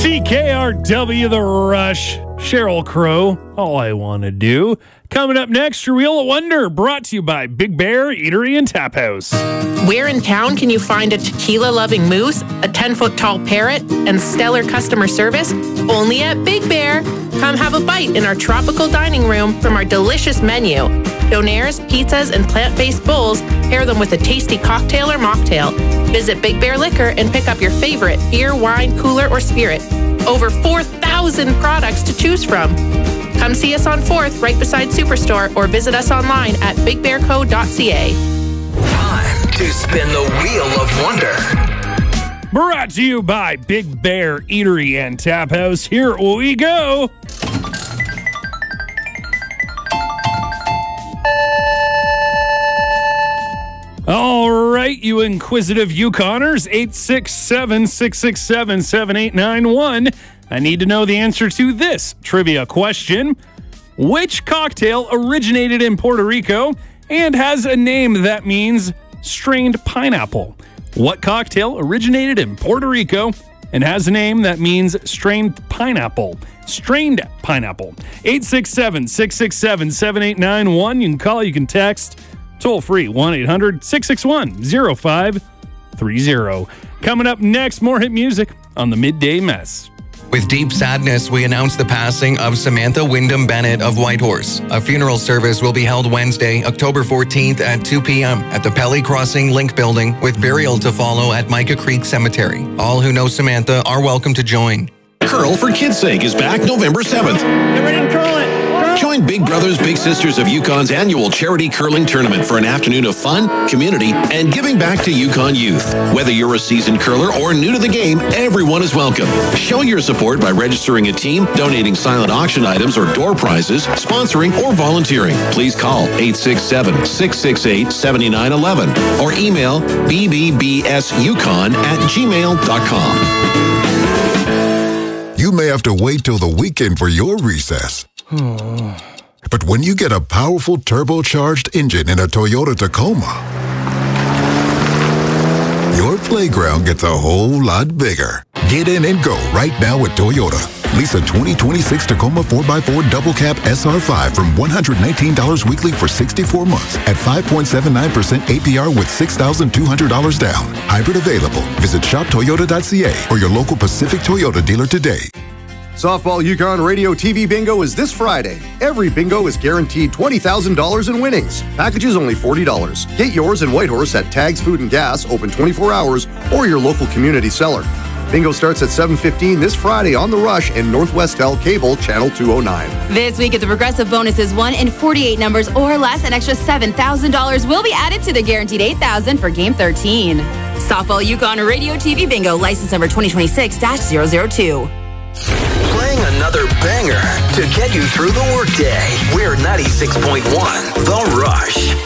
CKRW The Rush, Sheryl Crow, All I Want to Do. Coming up next, your Wheel of Wonder, brought to you by Big Bear Eatery and Tap House. Where in town can you find a tequila-loving moose, a 10-foot-tall parrot, and stellar customer service? Only at Big Bear. Come have a bite in our tropical dining room from our delicious menu. Donaires, pizzas, and plant-based bowls, pair them with a tasty cocktail or mocktail. Visit Big Bear Liquor and pick up your favorite beer, wine, cooler, or spirit. Over 4,000 products to choose from. Come see us on 4th, right beside Superstore, or visit us online at bigbearco.ca. Time to spin the Wheel of Wonder. Brought to you by Big Bear Eatery and Tap House. Here we go. All right, you inquisitive Yukoners, 867-667-7891. I need to know the answer to this trivia question. Which cocktail originated in Puerto Rico and has a name that means strained pineapple? What cocktail originated in Puerto Rico and has a name that means strained pineapple? Strained pineapple. 867-667-7891. You can call, you can text. Toll free, 1-800-661-0530. Coming up next, more hit music on the Midday Mess. With deep sadness, we announce the passing of Samantha Wyndham Bennett of Whitehorse. A funeral service will be held Wednesday, October 14th at 2 p.m. at the Pelly Crossing Link Building, with burial to follow at Micah Creek Cemetery. All who know Samantha are welcome to join. Curl for Kids' Sake is back November 7th. Get ready to curl it. Join Big Brothers Big Sisters of Yukon's annual charity curling tournament for an afternoon of fun, community, and giving back to Yukon youth. Whether you're a seasoned curler or new to the game, everyone is welcome. Show your support by registering a team, donating silent auction items or door prizes, sponsoring, or volunteering. Please call 867-668-7911 or email bbbsyukon@gmail.com. You may have to wait till the weekend for your recess. But when you get a powerful turbocharged engine in a Toyota Tacoma, your playground gets a whole lot bigger. Get in and go right now with Toyota. Lease a 2026 Tacoma 4x4 Double Cab SR5 from $119 weekly for 64 months at 5.79% APR with $6,200 down. Hybrid available. Visit shoptoyota.ca or your local Pacific Toyota dealer today. Softball Yukon Radio TV Bingo is this Friday. Every bingo is guaranteed $20,000 in winnings. Packages only $40. Get yours in Whitehorse at Tags Food and Gas, open 24 hours, or your local community seller. Bingo starts at 7:15 this Friday on The Rush and Northwest L Cable, Channel 209. This week, if the progressive bonus is 1 in 48 numbers or less, an extra $7,000 will be added to the guaranteed $8,000 for Game 13. Softball Yukon Radio TV Bingo, license number 2026-002. Playing another banger to get you through the workday. We're 96.1 The Rush.